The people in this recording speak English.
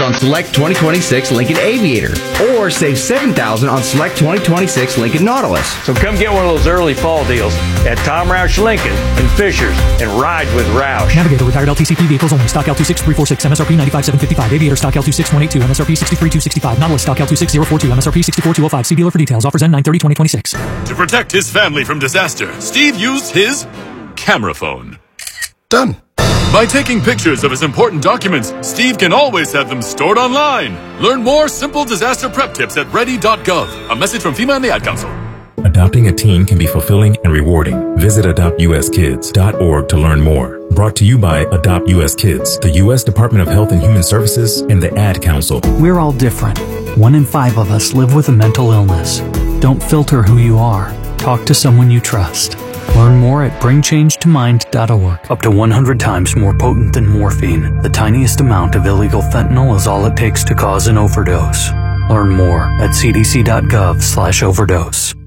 on select 2026 Lincoln Aviator, or save $7,000 on select 2026 Lincoln Nautilus. So come get one of those early fall deals at Tom Roush Lincoln in Fishers and ride with Roush. Navigator retired LTCP vehicles only. Stock L26346, MSRP $95,755. Aviator stock L26182, MSRP $63,265. Nautilus stock L26042, MSRP $64,205. See dealer for details. Offers end 9/30/2026. To protect his family from disaster, Steve used his camera phone. Done. By taking pictures of his important documents, Steve can always have them stored online. Learn more simple disaster prep tips at ready.gov. A message from FEMA and the Ad Council. Adopting a teen can be fulfilling and rewarding. Visit adoptuskids.org to learn more. Brought to you by Adopt US Kids, the U.S. Department of Health and Human Services, and the Ad Council. We're all different. 1 in 5 of us live with a mental illness. Don't filter who you are. Talk to someone you trust. Learn more at bringchangetomind.org. Up to 100 times more potent than morphine, the tiniest amount of illegal fentanyl is all it takes to cause an overdose. Learn more at cdc.gov/overdose.